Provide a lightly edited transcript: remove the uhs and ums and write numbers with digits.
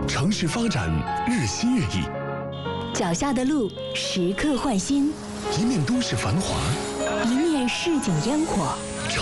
城市发展日新月异， 脚下的路时刻换新， 一面都市繁华， 一面市井烟火。